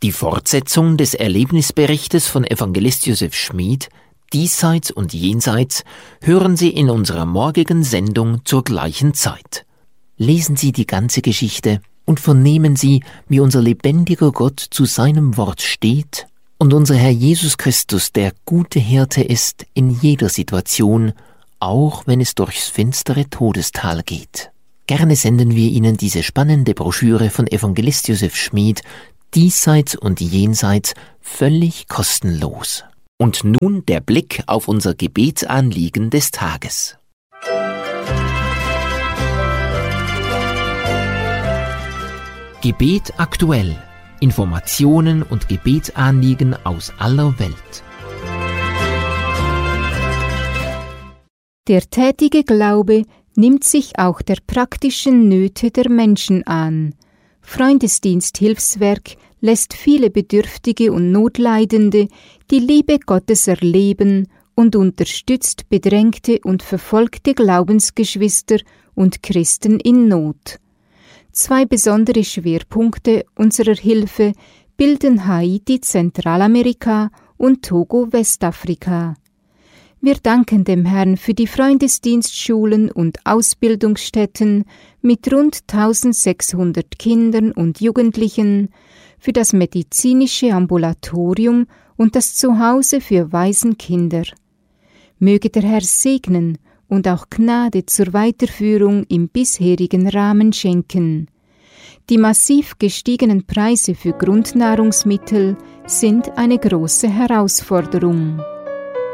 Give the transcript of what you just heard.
Die Fortsetzung des Erlebnisberichtes von Evangelist Josef Schmid, Diesseits und Jenseits, hören Sie in unserer morgigen Sendung zur gleichen Zeit. Lesen Sie die ganze Geschichte und vernehmen Sie, wie unser lebendiger Gott zu seinem Wort steht und unser Herr Jesus Christus der gute Hirte ist in jeder Situation, auch wenn es durchs finstere Todestal geht. Gerne senden wir Ihnen diese spannende Broschüre von Evangelist Josef Schmid, Diesseits und Jenseits, völlig kostenlos. Und nun der Blick auf unser Gebetsanliegen des Tages. Gebet aktuell. Informationen und Gebetsanliegen aus aller Welt. Der tätige Glaube nimmt sich auch der praktischen Nöte der Menschen an. Freundesdienst Hilfswerk lässt viele Bedürftige und Notleidende die Liebe Gottes erleben und unterstützt bedrängte und verfolgte Glaubensgeschwister und Christen in Not. 2 besondere Schwerpunkte unserer Hilfe bilden Haiti, Zentralamerika und Togo, Westafrika. Wir danken dem Herrn für die Freundesdienstschulen und Ausbildungsstätten mit rund 1600 Kindern und Jugendlichen, für das medizinische Ambulatorium und das Zuhause für Waisenkinder. Möge der Herr segnen und auch Gnade zur Weiterführung im bisherigen Rahmen schenken. Die massiv gestiegenen Preise für Grundnahrungsmittel sind eine große Herausforderung.